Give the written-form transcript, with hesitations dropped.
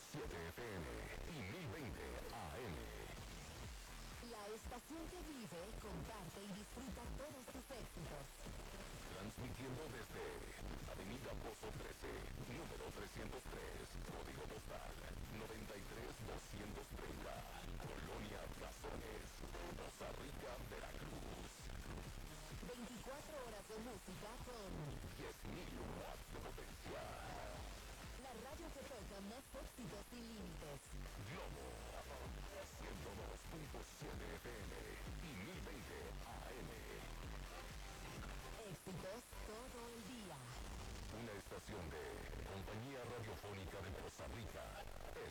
FM y 1020 AM. La estación que vive, comparte y disfruta todos tus éxitos. Transmitiendo desde Avenida Pozo 13, número 303, código postal 93230, Colonia Plazones, Poza Rica, Veracruz. 24 horas de música con 10.000 watts de potencia. la radio que toca más éxitos